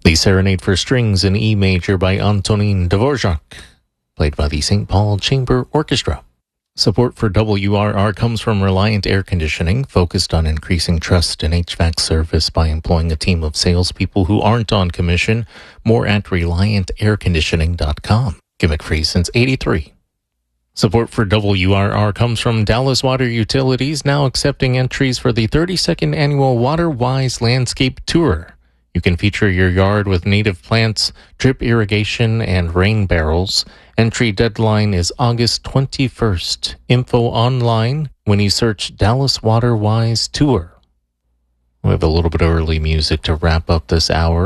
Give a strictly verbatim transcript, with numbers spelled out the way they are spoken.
The Serenade for Strings in E major by Antonin Dvorak, played by the Saint Paul Chamber Orchestra. Support for W R R comes from Reliant Air Conditioning, focused on increasing trust in H V A C service by employing a team of salespeople who aren't on commission. More at reliant air conditioning dot com. Gimmick-free since eighty-three. Support for W R R comes from Dallas Water Utilities, now accepting entries for the thirty-second annual WaterWise Landscape Tour. You can feature your yard with native plants, drip irrigation, and rain barrels. Entry deadline is August twenty-first. Info online when you search Dallas WaterWise Tour. We have a little bit of early music to wrap up this hour.